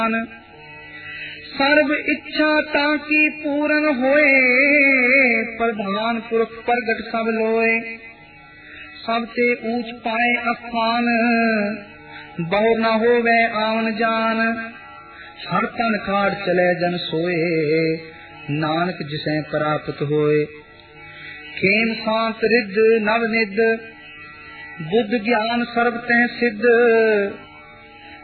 सर्व इच्छा ताकि पूर्ण होए, प्रधान पुरख प्रगट सब लोए। सब ते ऊंच पाए अस्थान, बहु न होवे आवन जान। हर तन काट चले जन सोए, नानक जिसे प्राप्त होए। खेम शांत रिद्ध नव निध, बुद्ध ज्ञान सर्व तह सिद्ध।